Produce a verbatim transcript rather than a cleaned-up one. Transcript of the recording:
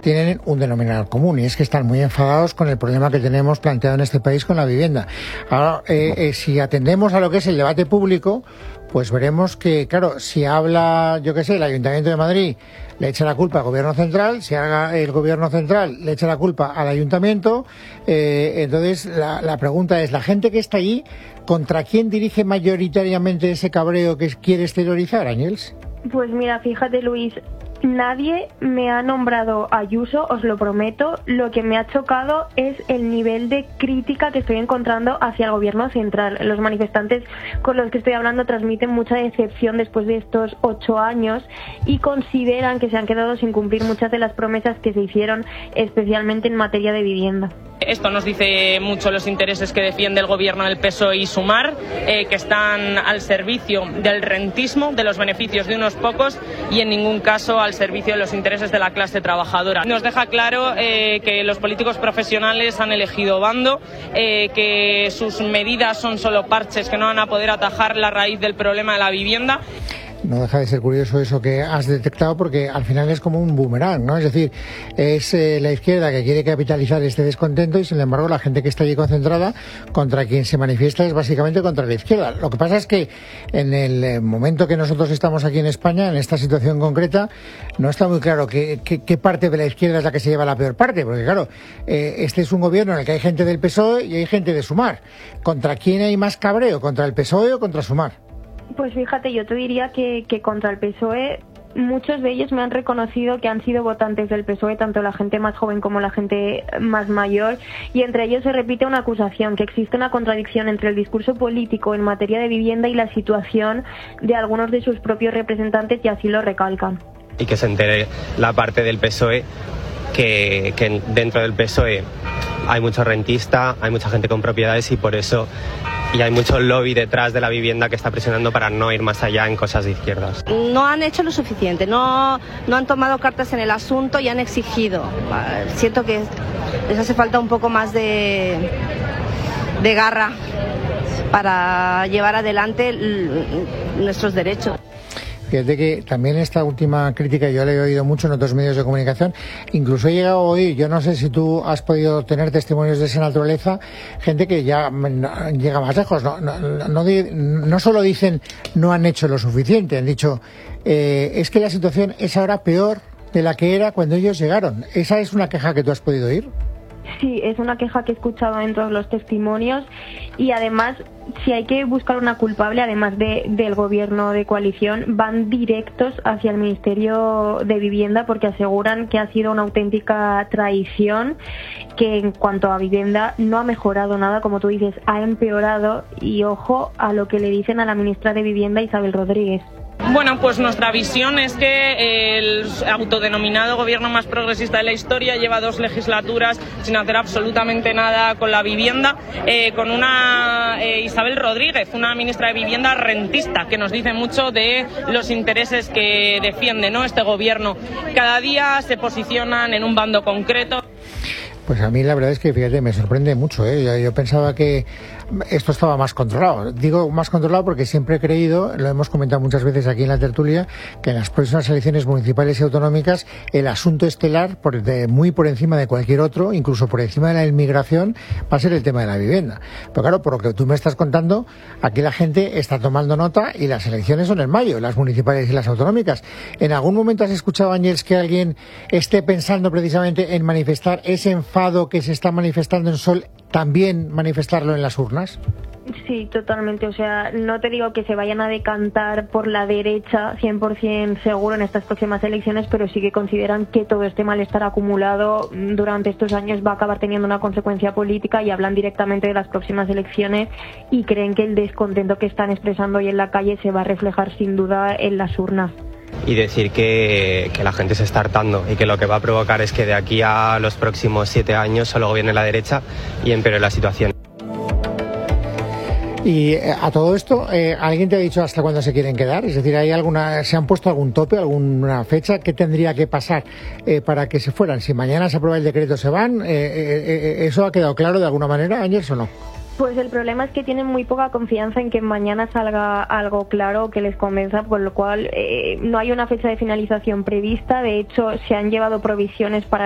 tienen un denominador común, y es que están muy enfadados con el problema que tenemos planteado en este país con la vivienda. Ahora, eh, eh, si atendemos a lo que es el debate público, pues veremos que, claro, si habla, yo qué sé, el Ayuntamiento de Madrid, le echa la culpa al Gobierno Central, si haga el Gobierno Central, le echa la culpa al Ayuntamiento. Eh, entonces, la, la pregunta es, ¿la gente que está allí, contra quién dirige mayoritariamente ese cabreo que quiere exteriorizar, Ángels? Pues mira, fíjate, Luis, nadie me ha nombrado Ayuso, os lo prometo. Lo que me ha chocado es el nivel de crítica que estoy encontrando hacia el gobierno central. Los manifestantes con los que estoy hablando transmiten mucha decepción después de estos ocho años y consideran que se han quedado sin cumplir muchas de las promesas que se hicieron, especialmente en materia de vivienda. Esto nos dice mucho los intereses que defiende el gobierno del P S O E y Sumar, eh, que están al servicio del rentismo, de los beneficios de unos pocos y en ningún caso al servicio de los intereses de la clase trabajadora. Nos deja claro eh, que los políticos profesionales han elegido bando, eh, que sus medidas son solo parches que no van a poder atajar la raíz del problema de la vivienda. No deja de ser curioso eso que has detectado, porque al final es como un boomerang, ¿no? Es decir, es eh, la izquierda que quiere capitalizar este descontento y, sin embargo, la gente que está allí concentrada, contra quien se manifiesta es básicamente contra la izquierda. Lo que pasa es que en el momento que nosotros estamos aquí en España, en esta situación concreta, no está muy claro qué, qué, qué parte de la izquierda es la que se lleva la peor parte, porque claro, eh, este es un gobierno en el que hay gente del P S O E y hay gente de Sumar. ¿Contra quién hay más cabreo? ¿Contra el P S O E o contra Sumar? Pues fíjate, yo te diría que, que contra el P S O E, muchos de ellos me han reconocido que han sido votantes del P S O E, tanto la gente más joven como la gente más mayor, y entre ellos se repite una acusación, que existe una contradicción entre el discurso político en materia de vivienda y la situación de algunos de sus propios representantes, y así lo recalcan. Y que se entere la parte del P S O E que, que dentro del P S O E hay mucho rentista, hay mucha gente con propiedades y por eso... Y hay mucho lobby detrás de la vivienda que está presionando para no ir más allá en cosas de izquierdas. No han hecho lo suficiente, no, no han tomado cartas en el asunto y han exigido. Siento que les hace falta un poco más de, de garra para llevar adelante nuestros derechos. Fíjate que también esta última crítica yo la he oído mucho en otros medios de comunicación, incluso he llegado a oír, yo no sé si tú has podido tener testimonios de esa naturaleza, gente que ya llega más lejos, no, no, no, no solo dicen no han hecho lo suficiente, han dicho eh, es que la situación es ahora peor de la que era cuando ellos llegaron. ¿Esa es una queja que tú has podido oír? Sí, es una queja que he escuchado en todos los testimonios, y además, si hay que buscar una culpable, además de, del gobierno de coalición, van directos hacia el Ministerio de Vivienda, porque aseguran que ha sido una auténtica traición, que en cuanto a vivienda no ha mejorado nada, como tú dices, ha empeorado, y ojo a lo que le dicen a la ministra de Vivienda, Isabel Rodríguez. Bueno, pues nuestra visión es que el autodenominado gobierno más progresista de la historia lleva dos legislaturas sin hacer absolutamente nada con la vivienda, eh, con una eh, Isabel Rodríguez, una ministra de Vivienda rentista, que nos dice mucho de los intereses que defiende, ¿no?, este gobierno. Cada día se posicionan en un bando concreto. Pues a mí la verdad es que, fíjate, me sorprende mucho, ¿eh? Yo, yo pensaba que esto estaba más controlado. Digo más controlado porque siempre he creído, lo hemos comentado muchas veces aquí en la tertulia, que en las próximas elecciones municipales y autonómicas el asunto estelar, por de, muy por encima de cualquier otro, incluso por encima de la inmigración, va a ser el tema de la vivienda. Pero claro, por lo que tú me estás contando, aquí la gente está tomando nota y las elecciones son en mayo, las municipales y las autonómicas. ¿En algún momento has escuchado, Ángels, que alguien esté pensando precisamente en manifestar ese enfado que se está manifestando en Sol, también manifestarlo en las urnas? Sí, totalmente. O sea, no te digo que se vayan a decantar por la derecha cien por ciento seguro en estas próximas elecciones, pero sí que consideran que todo este malestar acumulado durante estos años va a acabar teniendo una consecuencia política, y hablan directamente de las próximas elecciones y creen que el descontento que están expresando hoy en la calle se va a reflejar sin duda en las urnas. Y decir que, que la gente se está hartando y que lo que va a provocar es que de aquí a los próximos siete años solo gobierne la derecha y empeore la situación. Y eh, a todo esto, eh, ¿alguien te ha dicho hasta cuándo se quieren quedar? Es decir, ¿hay alguna, ¿se han puesto algún tope, alguna fecha? ¿Qué tendría que pasar eh, para que se fueran? Si mañana se aprueba el decreto, ¿se van? Eh, eh, eh, ¿Eso ha quedado claro de alguna manera, Ángels, o no? Pues el problema es que tienen muy poca confianza en que mañana salga algo claro que les convenza, por lo cual eh, no hay una fecha de finalización prevista. De hecho, se han llevado provisiones para